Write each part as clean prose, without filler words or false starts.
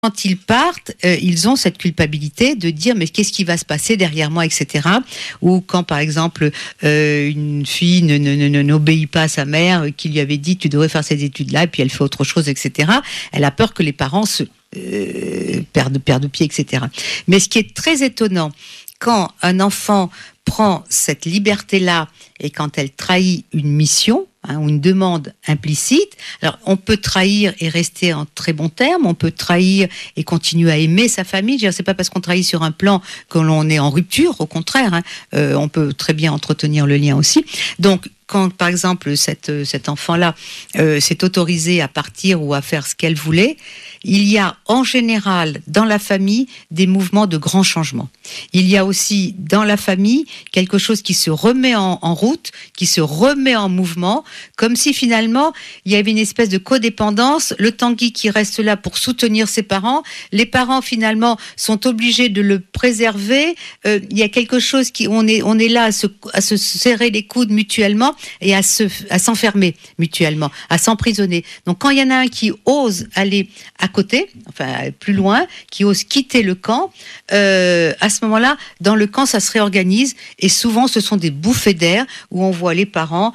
quand ils partent, ils ont cette culpabilité de dire mais qu'est-ce qui va se passer derrière moi, etc. Ou quand par exemple une fille n'obéit pas à sa mère qui lui avait dit tu devrais faire ces études-là et puis elle fait autre chose, etc. Elle a peur que les parents se perdent pied, etc. Mais ce qui est très étonnant, quand un enfant prend cette liberté-là et quand elle trahit une mission, ou une demande implicite. Alors, on peut trahir et rester en très bons termes, on peut trahir et continuer à aimer sa famille. Je veux dire, c'est pas parce qu'on trahit sur un plan que l'on est en rupture, au contraire, on peut très bien entretenir le lien aussi. Donc, quand, par exemple, cet enfant-là s'est autorisé à partir ou à faire ce qu'elle voulait, il y a en général dans la famille des mouvements de grands changements. Il y a aussi dans la famille quelque chose qui se remet en route, qui se remet en mouvement, comme si finalement il y avait une espèce de codépendance, le Tanguy qui reste là pour soutenir ses parents, les parents finalement sont obligés de le préserver, il y a quelque chose qui, on est là à se serrer les coudes mutuellement et à s'enfermer mutuellement, à s'emprisonner. Donc quand il y en a un qui ose aller à côté, enfin plus loin, qui ose quitter le camp, à ce moment-là, dans le camp, ça se réorganise et souvent ce sont des bouffées d'air où on voit les parents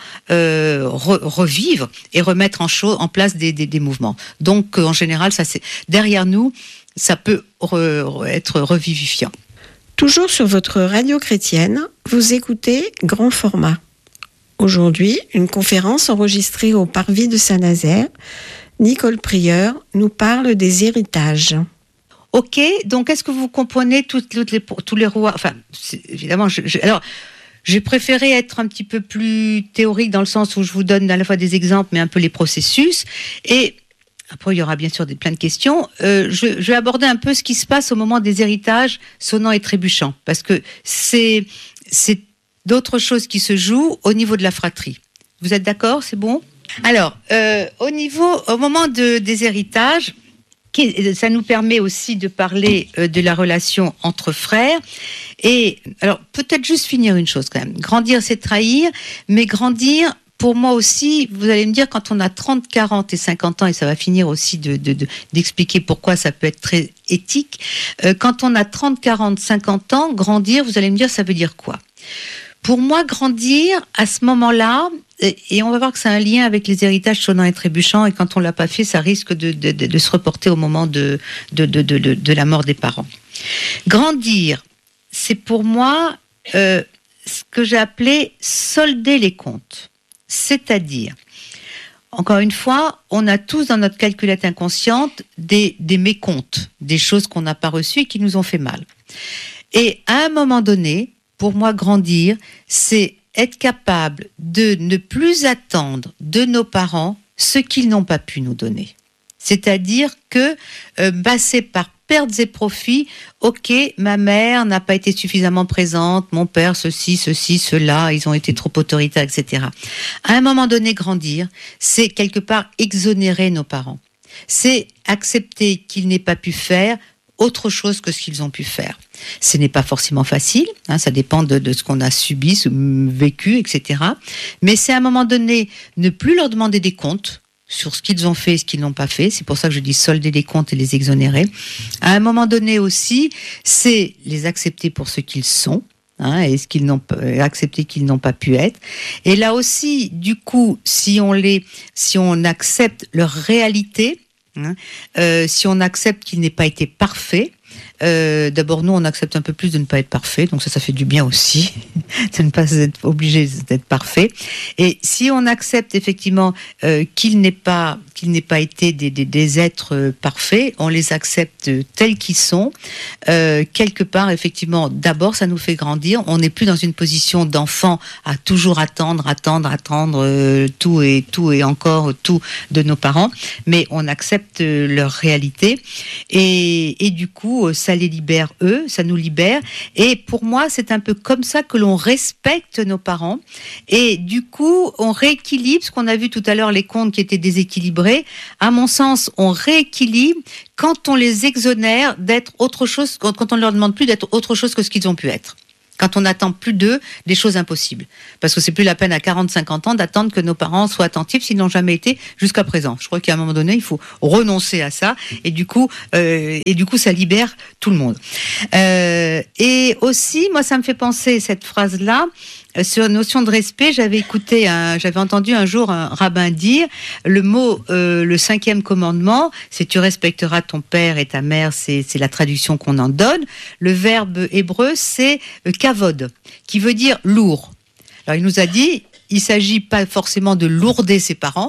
revivre et remettre en place des mouvements. Donc en général, ça c'est derrière nous, ça peut être revivifiant. Toujours sur votre radio chrétienne, vous écoutez Grand Format. Aujourd'hui, une conférence enregistrée au Parvis de Saint-Nazaire. Nicole Prieur nous parle des héritages. Ok, donc est-ce que vous comprenez tous les rois? Enfin, évidemment, alors, j'ai préféré être un petit peu plus théorique dans le sens où je vous donne à la fois des exemples, mais un peu les processus. Et après, il y aura bien sûr plein de questions. Je vais aborder un peu ce qui se passe au moment des héritages sonnants et trébuchants, parce que c'est d'autres choses qui se jouent au niveau de la fratrie. Vous êtes d'accord? C'est bon? Alors, au moment des héritages, ça nous permet aussi de parler de la relation entre frères. Et alors, peut-être juste finir une chose quand même. Grandir, c'est trahir, mais grandir, pour moi aussi, vous allez me dire, quand on a 30, 40 et 50 ans, et ça va finir aussi d'expliquer pourquoi ça peut être très éthique, quand on a 30, 40, 50 ans, grandir, vous allez me dire, ça veut dire quoi? Pour moi, grandir, à ce moment-là, et on va voir que c'est un lien avec les héritages sonnants et trébuchants, et quand on l'a pas fait, ça risque de se reporter au moment de la mort des parents. Grandir, c'est pour moi ce que j'ai appelé solder les comptes. C'est-à-dire, encore une fois, on a tous dans notre calculette inconsciente des mécomptes, des choses qu'on n'a pas reçues et qui nous ont fait mal. Et à un moment donné, pour moi, grandir, c'est être capable de ne plus attendre de nos parents ce qu'ils n'ont pas pu nous donner. C'est-à-dire que passer par pertes et profits, ok, ma mère n'a pas été suffisamment présente, mon père, ceci, cela, ils ont été trop autoritaires, etc. À un moment donné, grandir, c'est quelque part exonérer nos parents. C'est accepter qu'ils n'aient pas pu faire autre chose que ce qu'ils ont pu faire. Ce n'est pas forcément facile, ça dépend de ce qu'on a subi, vécu, etc. Mais c'est à un moment donné ne plus leur demander des comptes sur ce qu'ils ont fait et ce qu'ils n'ont pas fait. C'est pour ça que je dis solder les comptes et les exonérer. À un moment donné aussi, c'est les accepter pour ce qu'ils sont, et accepter qu'ils n'ont pas pu être. Et là aussi, du coup, si on accepte leur réalité, si on accepte qu'il n'ait pas été parfait, d'abord nous on accepte un peu plus de ne pas être parfait, donc ça fait du bien aussi de ne pas être obligé d'être parfait. Et si on accepte effectivement qu'il n'ait pas été des êtres parfaits, on les accepte tels qu'ils sont, quelque part effectivement, d'abord ça nous fait grandir. On n'est plus dans une position d'enfant à toujours attendre tout et encore tout de nos parents, mais on accepte leur réalité et du coup ça les libère eux, ça nous libère. Et pour moi, c'est un peu comme ça que l'on respecte nos parents. Et du coup, on rééquilibre ce qu'on a vu tout à l'heure, les comptes qui étaient déséquilibrés. À mon sens, on rééquilibre quand on les exonère d'être autre chose, quand on ne leur demande plus d'être autre chose que ce qu'ils ont pu être. Quand on n'attend plus d'eux des choses impossibles. Parce que c'est plus la peine à 40-50 ans d'attendre que nos parents soient attentifs s'ils n'ont jamais été jusqu'à présent. Je crois qu'à un moment donné, il faut renoncer à ça et du coup, ça libère tout le monde. Et aussi, moi, ça me fait penser cette phrase-là. Sur la notion de respect, j'avais entendu un jour un rabbin dire le mot, le 5e commandement, c'est tu respecteras ton père et ta mère, c'est la traduction qu'on en donne. Le verbe hébreu, c'est kavod, qui veut dire lourd. Alors il nous a dit, il s'agit pas forcément de lourder ses parents.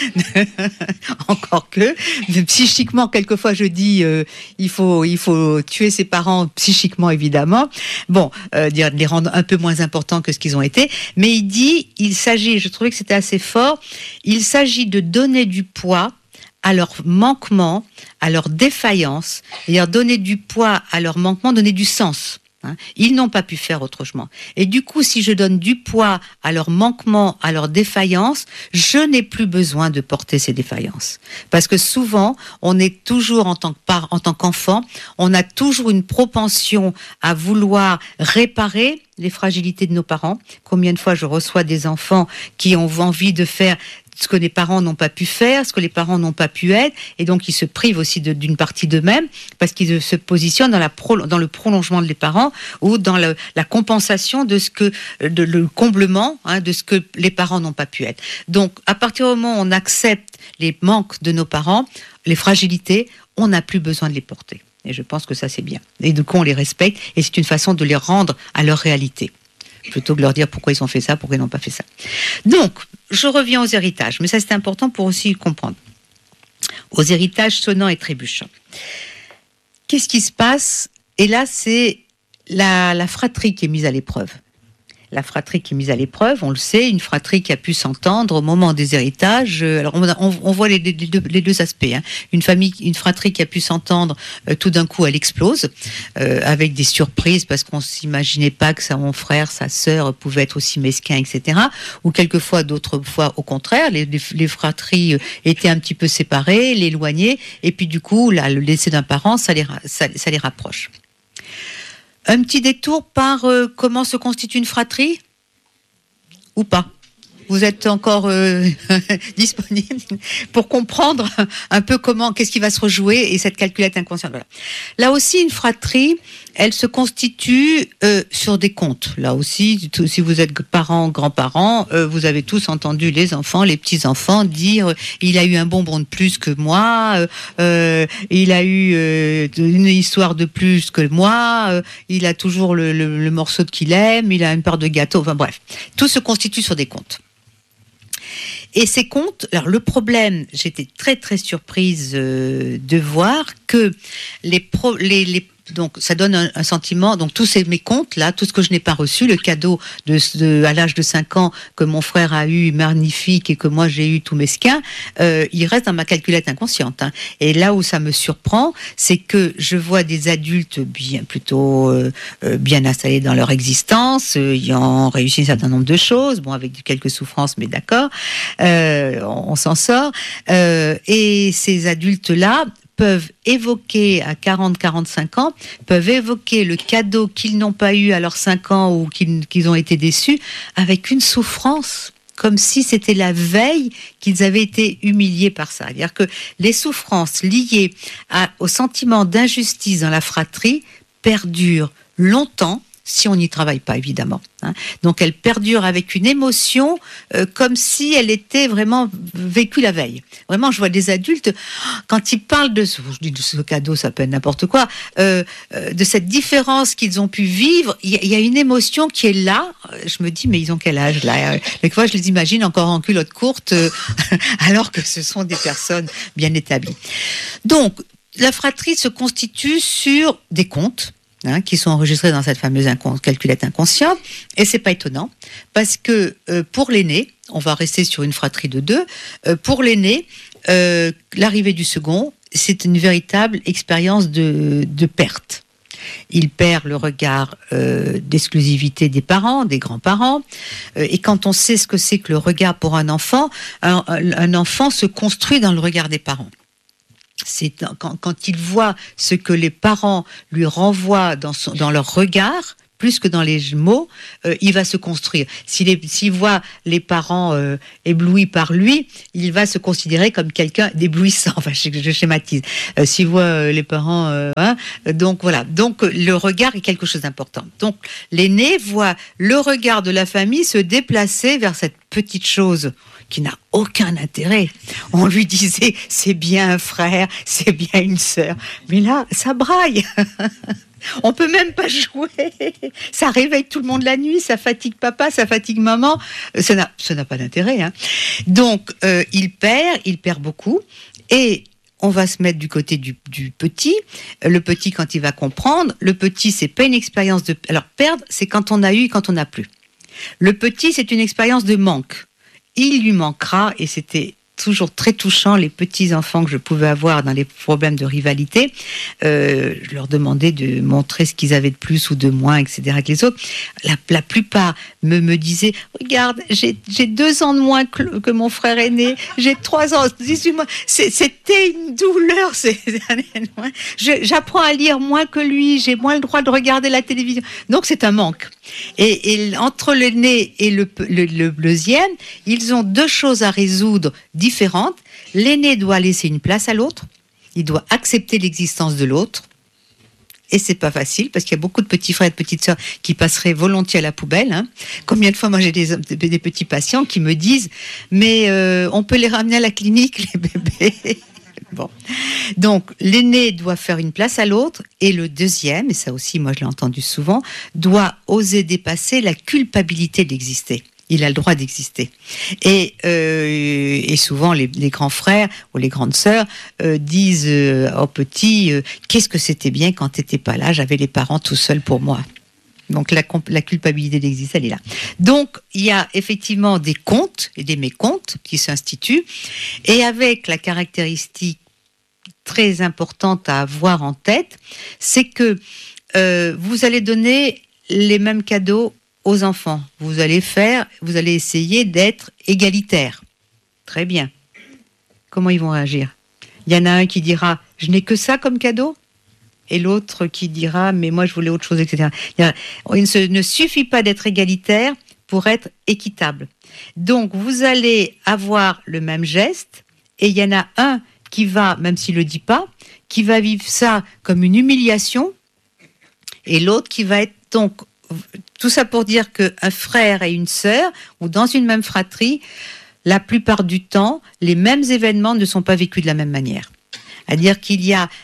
Encore que, mais psychiquement, quelquefois je dis il faut tuer ses parents psychiquement, évidemment. Bon, dire de les rendre un peu moins importants que ce qu'ils ont été. Mais il s'agit, je trouvais que c'était assez fort, il s'agit de donner du poids à leur manquement, à leur défaillance, c'est-à-dire donner du poids à leur manquement, donner du sens. Ils n'ont pas pu faire autrement. Et du coup, si je donne du poids à leur manquement, à leur défaillance, je n'ai plus besoin de porter ces défaillances. Parce que souvent, on est toujours en tant qu'enfant, on a toujours une propension à vouloir réparer les fragilités de nos parents. Combien de fois je reçois des enfants qui ont envie de faire ce que les parents n'ont pas pu faire, ce que les parents n'ont pas pu être, et donc ils se privent aussi d'une partie d'eux-mêmes parce qu'ils se positionnent dans le prolongement des parents ou dans la compensation de le comblement de ce que les parents n'ont pas pu être. Donc, à partir du moment où on accepte les manques de nos parents, les fragilités, on n'a plus besoin de les porter. Et je pense que ça, c'est bien. Et du coup, on les respecte, et c'est une façon de les rendre à leur réalité, plutôt que de leur dire pourquoi ils ont fait ça, pourquoi ils n'ont pas fait ça. Donc, je reviens aux héritages, mais ça c'est important pour aussi comprendre. Aux héritages sonnants et trébuchants. Qu'est-ce qui se passe ? Et là, c'est la fratrie qui est mise à l'épreuve. La fratrie qui est mise à l'épreuve, on le sait, une fratrie qui a pu s'entendre au moment des héritages. Alors on voit les deux aspects. Une fratrie qui a pu s'entendre, tout d'un coup, elle explose avec des surprises parce qu'on s'imaginait pas que son frère, sa sœur pouvaient être aussi mesquins, etc. Ou quelquefois, d'autres fois, au contraire, les fratries étaient un petit peu séparées, éloignées, et puis du coup, là, le décès d'un parent, ça les rapproche. Un petit détour par comment se constitue une fratrie ? Ou pas ? Vous êtes encore disponible pour comprendre un peu qu'est-ce qui va se rejouer et cette calculette inconsciente. Voilà. Là aussi, une fratrie, elle se constitue sur des comptes. Là aussi, si vous êtes parents, grands-parents, vous avez tous entendu les enfants, les petits-enfants dire « il a eu un bonbon de plus que moi, il a eu une histoire de plus que moi, il a toujours le morceau qu'il aime, il a une part de gâteau ». Enfin bref, tout se constitue sur des comptes. Et ces comptes, alors le problème, j'étais très très surprise de voir que donc ça donne un sentiment, donc tous mes comptes là, tout ce que je n'ai pas reçu, le cadeau à l'âge de 5 ans que mon frère a eu magnifique et que moi j'ai eu tout mesquin, il reste dans ma calculette inconsciente. Et là où ça me surprend, c'est que je vois des adultes plutôt bien installés dans leur existence, ayant réussi un certain nombre de choses, bon avec quelques souffrances, mais d'accord, on s'en sort. Et ces adultes-là peuvent évoquer à 40-45 ans, peuvent évoquer le cadeau qu'ils n'ont pas eu à leurs 5 ans ou qu'ils ont été déçus avec une souffrance, comme si c'était la veille qu'ils avaient été humiliés par ça. C'est-à-dire que les souffrances liées au sentiment d'injustice dans la fratrie perdurent longtemps, si on n'y travaille pas, évidemment. Donc, elle perdure avec une émotion comme si elle était vraiment vécue la veille. Vraiment, je vois des adultes, quand ils parlent de ce cadeau, ça peut être n'importe quoi, de cette différence qu'ils ont pu vivre, il y a une émotion qui est là. Je me dis, mais ils ont quel âge, là ? Quelquefois, je les imagine encore en culotte courte, alors que ce sont des personnes bien établies. Donc, la fratrie se constitue sur des comptes, qui sont enregistrés dans cette fameuse calculette inconsciente, et c'est pas étonnant, parce que pour l'aîné, on va rester sur une fratrie de 2, pour l'aîné, l'arrivée du second, c'est une véritable expérience de perte. Il perd le regard d'exclusivité des parents, des grands-parents, et quand on sait ce que c'est que le regard pour un enfant se construit dans le regard des parents. C'est quand il voit ce que les parents lui renvoient dans leur regard, plus que dans les mots, il va se construire. S'il voit les parents éblouis par lui, il va se considérer comme quelqu'un d'éblouissant. Enfin, je schématise. S'il voit les parents... donc voilà. Donc le regard est quelque chose d'important. Donc l'aîné voit le regard de la famille se déplacer vers cette petite chose qui n'a aucun intérêt. On lui disait, c'est bien un frère, c'est bien une sœur. Mais là, ça braille. On peut même pas jouer. Ça réveille tout le monde la nuit, ça fatigue papa, ça fatigue maman. Ça n'a pas d'intérêt. Hein. Donc, il perd beaucoup. Et on va se mettre du côté du petit. Le petit, quand il va comprendre, le petit, c'est pas une expérience de... Alors, perdre, c'est quand on a eu et quand on n'a plus. Le petit, c'est une expérience de manque. Il lui manquera, et c'était toujours très touchant, les petits-enfants que je pouvais avoir dans les problèmes de rivalité. Je leur demandais de montrer ce qu'ils avaient de plus ou de moins, etc. avec les autres. La plupart me disaient, regarde, j'ai 2 ans de moins que mon frère aîné, j'ai 3 ans, 18 mois. C'était une douleur, ces années de moins. J'apprends à lire moins que lui, j'ai moins le droit de regarder la télévision. Donc c'est un manque. Et entre l'aîné et le deuxième, ils ont 2 choses à résoudre différentes. L'aîné doit laisser une place à l'autre, il doit accepter l'existence de l'autre, et c'est pas facile parce qu'il y a beaucoup de petits frères et de petites sœurs qui passeraient volontiers à la poubelle. Hein. Combien de fois moi j'ai des petits patients qui me disent mais on peut les ramener à la clinique les bébés. Bon. Donc l'aîné doit faire une place à l'autre et le deuxième, et ça aussi moi je l'ai entendu souvent, doit oser dépasser la culpabilité d'exister. Il a le droit d'exister. Et souvent, les grands frères ou les grandes sœurs disent aux petits qu'est-ce que c'était bien quand t'étais pas là, j'avais les parents tout seuls pour moi. Donc la culpabilité d'exister, elle est là. Donc il y a effectivement des comptes et des mécomptes qui s'instituent, et avec la caractéristique très importante à avoir en tête, c'est que vous allez donner les mêmes cadeaux aux enfants. Vous allez essayer d'être égalitaire. Très bien. Comment ils vont réagir ? Il y en a un qui dira « je n'ai que ça comme cadeau » et l'autre qui dira « mais moi je voulais autre chose, etc. » Il ne suffit pas d'être égalitaire pour être équitable. Donc vous allez avoir le même geste et il y en a un qui va, même s'il ne le dit pas, qui va vivre ça comme une humiliation et l'autre qui va être donc... Tout ça pour dire qu'un frère et une sœur, ou dans une même fratrie, la plupart du temps, les mêmes événements ne sont pas vécus de la même manière. C'est-à-dire qu'il y a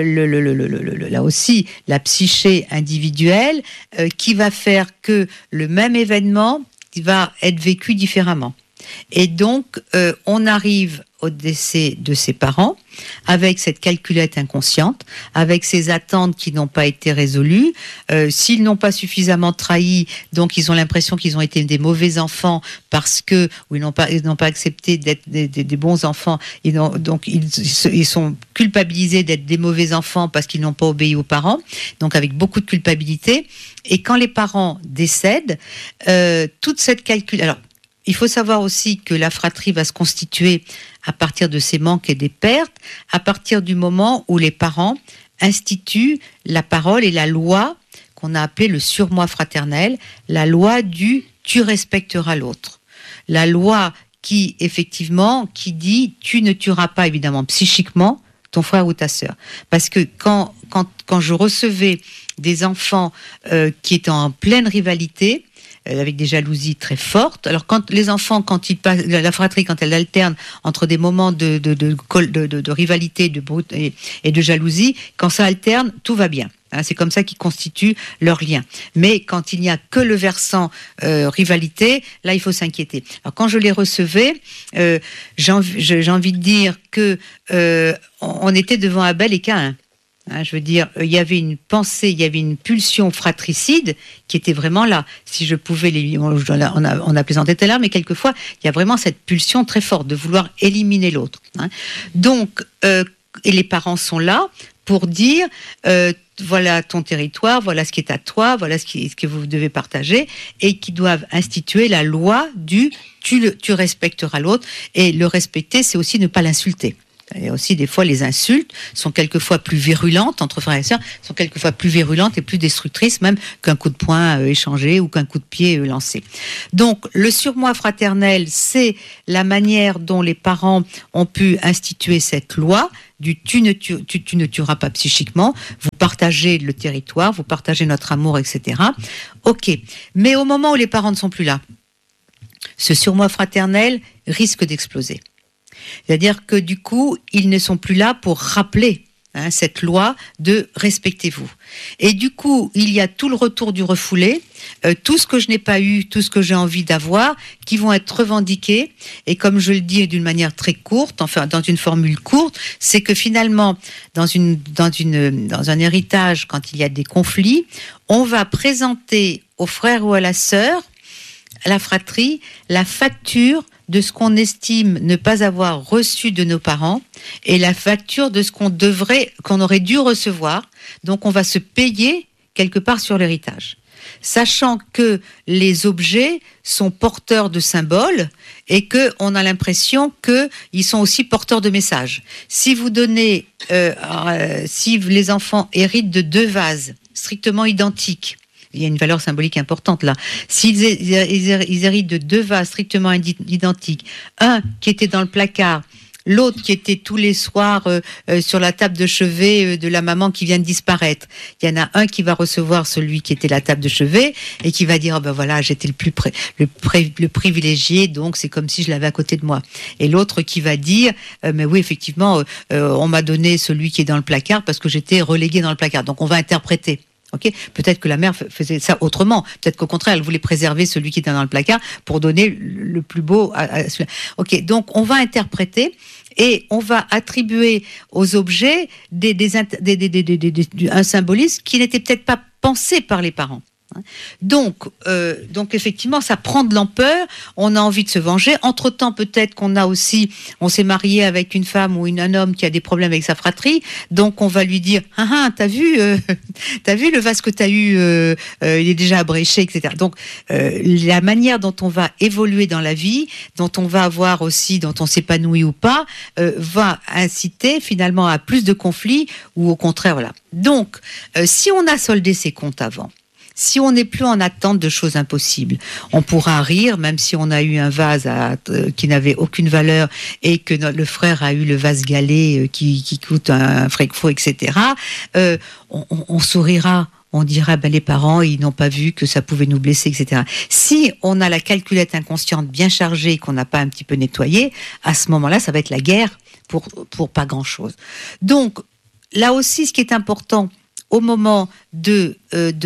là aussi la psyché individuelle qui va faire que le même événement va être vécu différemment. Et donc, on arrive au décès de ses parents avec cette calculette inconsciente, avec ces attentes qui n'ont pas été résolues. S'ils n'ont pas suffisamment trahi, donc ils ont l'impression qu'ils ont été des mauvais enfants parce que, ou ils n'ont pas accepté d'être des bons enfants. Donc ils sont culpabilisés d'être des mauvais enfants parce qu'ils n'ont pas obéi aux parents. Donc avec beaucoup de culpabilité. Et quand les parents décèdent, toute cette calcul. Alors, il faut savoir aussi que la fratrie va se constituer à partir de ces manques et des pertes, à partir du moment où les parents instituent la parole et la loi qu'on a appelée le surmoi fraternel, la loi du « tu respecteras l'autre ». La loi qui, effectivement, qui dit « tu ne tueras pas, évidemment, psychiquement, ton frère ou ta sœur ». Parce que quand je recevais des enfants qui étaient en pleine rivalité, avec des jalousies très fortes. Alors quand les enfants, quand ils passent, la fratrie, quand elle alterne entre des moments de rivalité, et de jalousie, quand ça alterne, tout va bien. C'est comme ça qu'ils constituent leur lien. Mais quand il n'y a que le versant rivalité, là il faut s'inquiéter. Alors quand je les recevais, j'ai envie de dire que on était devant Abel et Caïn. Je veux dire, il y avait une pensée, il y avait une pulsion fratricide qui était vraiment là. Si je pouvais on a plaisanté tout à l'heure, mais quelquefois, il y a vraiment cette pulsion très forte de vouloir éliminer l'autre. Donc, et les parents sont là pour dire, voilà ton territoire, voilà ce qui est à toi, voilà ce que vous devez partager, et qui doivent instituer la loi du tu respecteras l'autre. Et le respecter, c'est aussi ne pas l'insulter. Et aussi, des fois, les insultes sont quelquefois plus virulentes, entre frères et sœurs, sont quelquefois plus virulentes et plus destructrices même qu'un coup de poing échangé ou qu'un coup de pied lancé. Donc, le surmoi fraternel, c'est la manière dont les parents ont pu instituer cette loi du tu ne tueras pas psychiquement, vous partagez le territoire, vous partagez notre amour, etc. Ok, mais au moment où les parents ne sont plus là, ce surmoi fraternel risque d'exploser. C'est-à-dire que du coup, ils ne sont plus là pour rappeler cette loi de respectez-vous. Et du coup, il y a tout le retour du refoulé, tout ce que je n'ai pas eu, tout ce que j'ai envie d'avoir, qui vont être revendiqués. Et comme je le dis d'une manière très courte, enfin dans une formule courte, c'est que finalement, dans un héritage, quand il y a des conflits, on va présenter au frère ou à la sœur, à la fratrie, la facture de ce qu'on estime ne pas avoir reçu de nos parents et la facture de ce qu'on aurait dû recevoir. Donc on va se payer quelque part sur l'héritage. Sachant que les objets sont porteurs de symboles et qu'on a l'impression qu'ils sont aussi porteurs de messages. Si vous donnez, si les enfants héritent de 2 vases strictement identiques, il y a une valeur symbolique importante là. S'ils héritent de 2 vases strictement identiques, un qui était dans le placard, l'autre qui était tous les soirs sur la table de chevet de la maman qui vient de disparaître. Il y en a un qui va recevoir celui qui était la table de chevet et qui va dire, oh ben voilà, j'étais le privilégié, donc c'est comme si je l'avais à côté de moi. Et l'autre qui va dire, mais oui, effectivement, on m'a donné celui qui est dans le placard parce que j'étais relégué dans le placard. Donc on va interpréter. Okay, peut-être que la mère faisait ça autrement. Peut-être qu'au contraire, elle voulait préserver celui qui était dans le placard pour donner le plus beau à celui-là. Ok, donc on va interpréter et on va attribuer aux objets un symbolisme qui n'était peut-être pas pensé par les parents. Donc effectivement, ça prend de l'ampleur. On a envie de se venger. Entre-temps, peut-être on s'est marié avec une femme ou un homme qui a des problèmes avec sa fratrie. Donc, on va lui dire, t'as vu le vase que t'as eu, il est déjà abréché, etc. Donc, la manière dont on va évoluer dans la vie, dont on va avoir aussi, dont on s'épanouit ou pas, va inciter finalement à plus de conflits ou au contraire, voilà. Donc, si on a soldé ses comptes avant, si on n'est plus en attente de choses impossibles, on pourra rire, même si on a eu un vase qui n'avait aucune valeur et que le frère a eu le vase galet qui coûte un fric-fou, etc. On sourira. On dira, les parents, ils n'ont pas vu que ça pouvait nous blesser, etc. Si on a la calculette inconsciente bien chargée et qu'on n'a pas un petit peu nettoyé, à ce moment-là, ça va être la guerre pour pas grand-chose. Donc, là aussi, ce qui est important, au moment d'un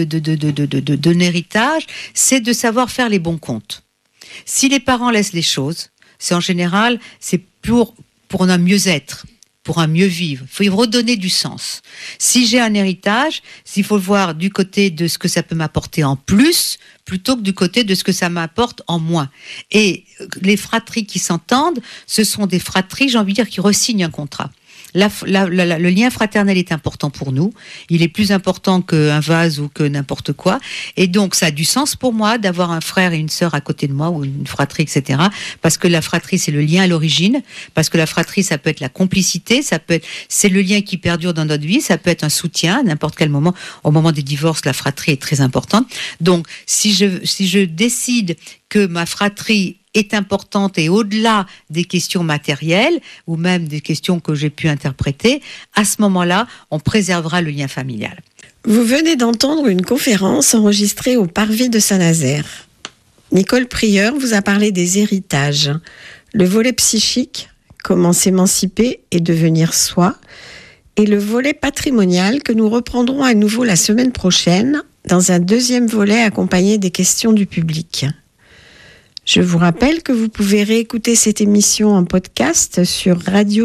héritage, c'est de savoir faire les bons comptes. Si les parents laissent les choses, c'est en général, c'est pour un mieux-être, pour un mieux vivre. Il faut y redonner du sens. Si j'ai un héritage, il faut le voir du côté de ce que ça peut m'apporter en plus, plutôt que du côté de ce que ça m'apporte en moins. Et les fratries qui s'entendent, ce sont des fratries, j'ai envie de dire, qui re-signent un contrat. Le lien fraternel est important pour nous. Il est plus important qu'un vase ou que n'importe quoi. Et donc, ça a du sens pour moi d'avoir un frère et une sœur à côté de moi ou une fratrie, etc. Parce que la fratrie, c'est le lien à l'origine. Parce que la fratrie, ça peut être la complicité. C'est le lien qui perdure dans notre vie. Ça peut être un soutien à n'importe quel moment. Au moment des divorces, la fratrie est très importante. Donc, si je décide que ma fratrie est importante et au-delà des questions matérielles ou même des questions que j'ai pu interpréter, à ce moment-là, on préservera le lien familial. Vous venez d'entendre une conférence enregistrée au Parvis de Saint-Nazaire. Nicole Prieur vous a parlé des héritages, le volet psychique, comment s'émanciper et devenir soi, et le volet patrimonial que nous reprendrons à nouveau la semaine prochaine dans un 2e volet accompagné des questions du public. Je vous rappelle que vous pouvez réécouter cette émission en podcast sur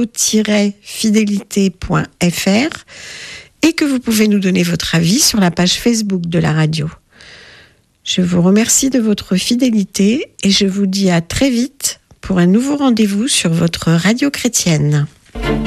radio-fidélité.fr et que vous pouvez nous donner votre avis sur la page Facebook de la radio. Je vous remercie de votre fidélité et je vous dis à très vite pour un nouveau rendez-vous sur votre radio chrétienne.